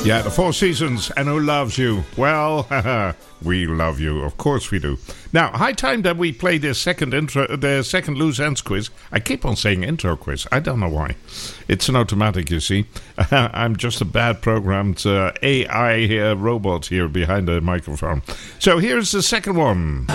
Yeah, the Four Seasons, and who loves you? Well, we love you, of course we do. Now, high time that we play the second loose ends quiz. I keep on saying intro quiz. I don't know why. It's an automatic, you see. I'm just a bad programmed AI robot here behind the microphone. So here's the second one.